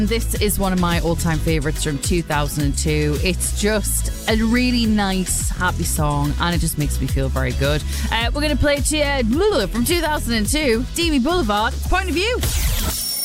This is one of my all-time favourites from 2002. It's just a really nice, happy song, and it just makes me feel very good. We're going to play it to you from 2002, Demi Boulevard, Point of View.